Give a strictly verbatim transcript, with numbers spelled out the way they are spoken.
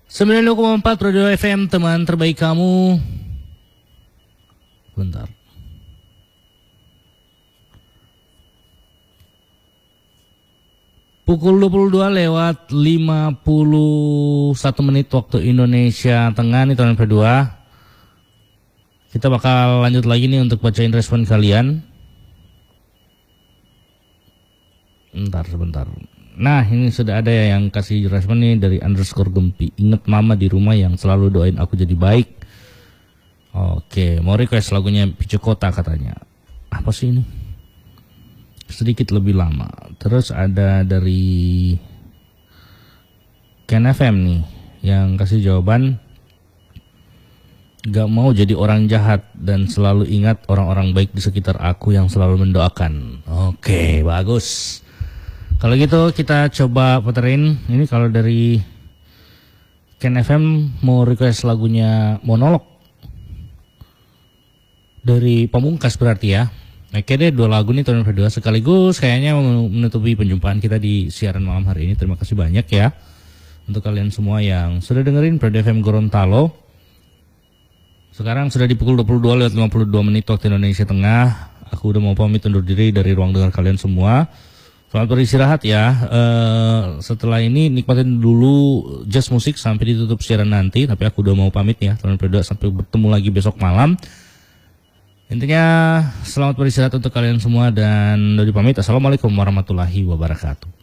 sembilan puluh koma empat Radio F M, teman terbaik kamu. Bentar. Pukul dua puluh dua lewat lima puluh satu menit waktu Indonesia Tengah nih tahun kedua. Kita bakal lanjut lagi nih untuk bacain respon kalian. Bentar sebentar. Nah, ini sudah ada ya yang kasih respon nih dari underscore Gempi. Ingat mama di rumah yang selalu doain aku jadi baik. Oke, mau request lagunya Picu Kota katanya. Apa sih ini? Sedikit lebih lama. Terus ada dari Ken F M nih yang kasih jawaban, gak mau jadi orang jahat dan selalu ingat orang-orang baik di sekitar aku yang selalu mendoakan. Oke, bagus. Kalau gitu kita coba puterin. Ini kalau dari Ken F M mau request lagunya Monolog dari Pamungkas berarti ya. Oke deh, dua lagu nih tahun kedua sekaligus kayaknya menutupi penjumpaan kita di siaran malam hari ini. Terima kasih banyak ya untuk kalian semua yang sudah dengerin Radio F M Gorontalo. Sekarang sudah di pukul dua puluh dua lewat lima puluh dua menit waktu Indonesia Tengah. Aku udah mau pamit undur diri dari ruang dengar kalian semua. Selamat beristirahat ya. Uh, setelah ini nikmatin dulu jazz musik sampai ditutup siaran nanti. Tapi aku udah mau pamit ya tahun kedua, sampai bertemu lagi besok malam. Intinya selamat beristirahat untuk kalian semua dan dari pamit. Assalamualaikum warahmatullahi wabarakatuh.